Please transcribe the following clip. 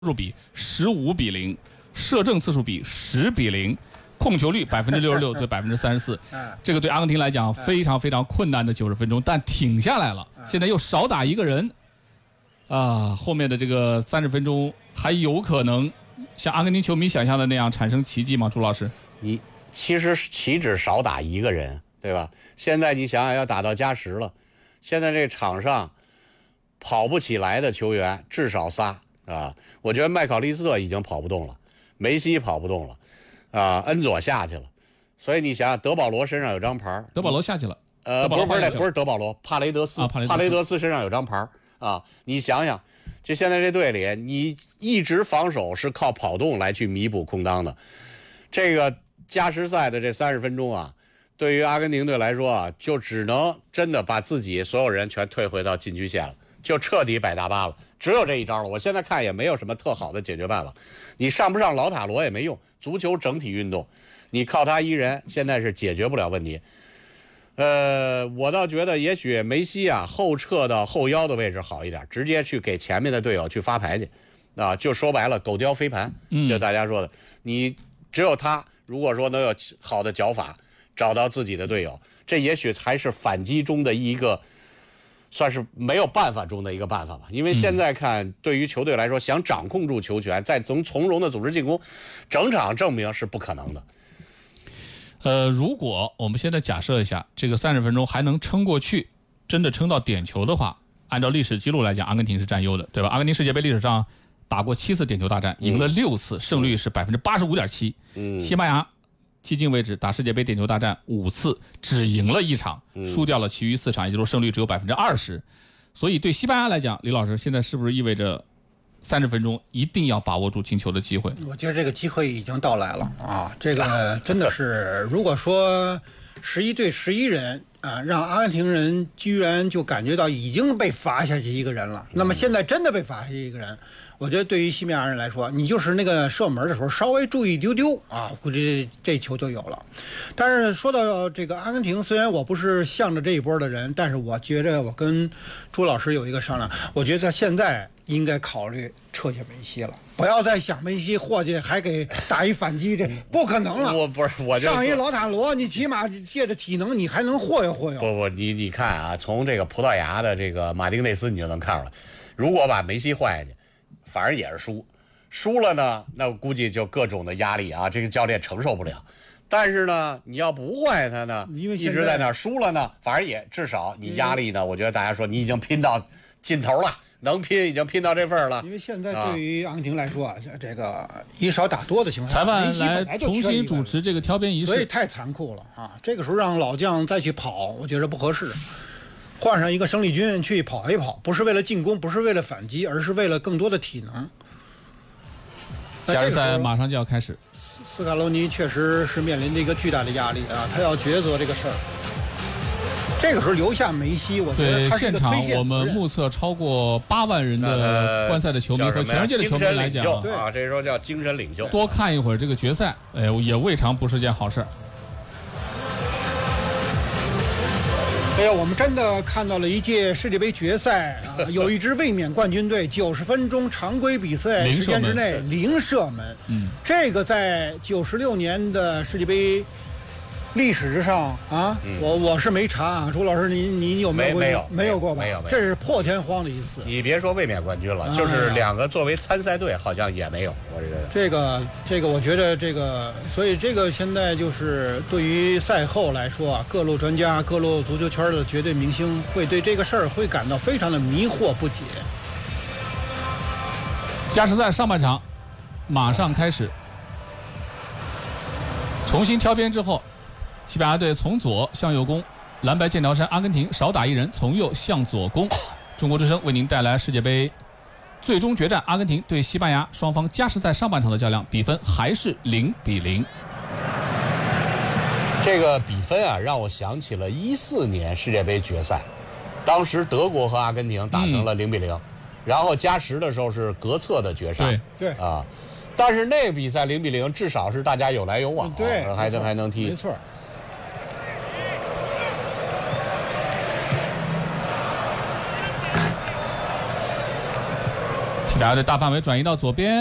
数比15-0，射正次数比10-0，控球率66%对34%。这个对阿根廷来讲非常非常困难的90分钟，但挺下来了。现在又少打一个人，后面的这个30分钟还有可能像阿根廷球迷想象的那样产生奇迹吗？朱老师， 你其实岂止少打一个人，对吧？现在你想想要打到加时了，现在这场上跑不起来的球员至少仨啊！我觉得麦考利斯特已经跑不动了，梅西跑不动了，恩佐下去了，所以你想想，德保罗身上有张牌， 德保罗下去了， 不是德保罗，帕雷德斯，帕雷德斯身上有张牌啊！你想想，就现在这队里，你一直防守是靠跑动来去弥补空当的，这个加时赛的这30分钟啊，对于阿根廷队来说啊，就只能真的把自己所有人全退回到禁区线了，就彻底摆大巴了，只有这一招了。我现在看也没有什么特好的解决办法，你上不上老塔罗也没用，足球整体运动，你靠他一人现在是解决不了问题。我倒觉得也许梅西啊后撤到后腰的位置好一点，直接去给前面的队友去发牌去，就说白了狗叼飞盘，就大家说的，你只有他如果说能有好的脚法，找到自己的队友，这也许还是反击中的一个。算是没有办法中的一个办法吧，因为现在看，对于球队来说，想掌控住球权，再从容的组织进攻，整场证明是不可能的。 如果我们现在假设一下，这个30分钟还能撑过去，真的撑到点球的话，按照历史记录来讲，阿根廷是占优的，对吧？阿根廷世界杯历史上打过7次点球大战，赢了6次，胜率是85.7%。西班牙迄今为止打世界杯点球大战5次，只赢了1场，输掉了其余4场，也就是说胜率只有20%。所以对西班牙来讲，李老师现在是不是意味着30分钟一定要把握住进球的机会？ 我觉得这个机会已经到来了啊！这个真的是，如果说11对11人让阿根廷人居然就感觉到已经被罚下去一个人了，那么现在真的被罚下去一个人。我觉得对于西班牙人来说，你就是那个射门的时候稍微注意一丢丢啊，估计这球就有了。但是说到这个阿根廷，虽然我不是向着这一波的人，但是我觉着我跟朱老师有一个商量，我觉得现在应该考虑撤下梅西了，不要再想梅西伙计还给打一反击，这不可能了。我上一老塔罗，你起码借着体能你还能霍悠霍悠。 不，你看啊，从这个葡萄牙的这个马丁内斯你就能看出来，如果把梅西换下去，反而也是输了呢，那估计就各种的压力啊，这个教练承受不了。但是呢，你要不换他呢，一直在那儿输了呢，反而也至少你压力呢，我觉得大家说你已经拼到尽头了，能拼已经拼到这份了。 因为现在对于阿根廷来说啊，这个以少打多的情况下， 裁判来重新主持这个挑边仪式， 所以太残酷了啊！这个时候让老将再去跑，我觉得不合适。换上一个生力军去跑一跑，不是为了进攻，不是为了反击，而是为了更多的体能。 加时赛马上就要开始， 斯卡罗尼确实是面临着一个巨大的压力啊，他要抉择这个事儿。这个时候留下梅西，我觉得他是一个推现场我们目测超过8万人的观赛的球迷和全世界的球迷来讲， 这时候叫精神领袖。 多看一会儿这个决赛，也未尝不是件好事。 哎呀，我们真的看到了一届世界杯决赛啊，有一支卫冕冠军队90分钟常规比赛时间之内零射门，这个在96年的世界杯历史之上啊，我是没查啊，朱老师你有没有没有过吧？ 没有， 这是破天荒的一次。 你别说卫冕冠军了，就是两个作为参赛队好像也没有，我觉得这个我觉得这个，所以这个现在就是对于赛后来说啊，各路专家、各路足球圈的绝对明星会对这个事儿会感到非常的迷惑不解。 加时赛上半场马上开始，重新挑边之后。西班牙队从左向右攻，蓝白剑条衫阿根廷少打一人，从右向左攻。中国之声为您带来世界杯最终决战，阿根廷对西班牙，双方加时赛上半场的较量，比分还是0-0。 这个比分啊，让我想起了14年世界杯决赛，当时德国和阿根廷打成了0-0，然后加时的时候是隔侧的绝杀。 对啊，但是那个比赛0-0，至少是大家有来有往， 对， 还能踢， 没错。 西然后这大范围转移到左边。